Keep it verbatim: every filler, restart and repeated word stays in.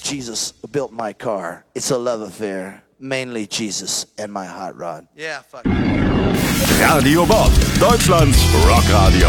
Jesus built my car. It's a love affair. Mainly Jesus and my hot rod. Yeah, fuck. Radio Bob, Deutschlands Rockradio.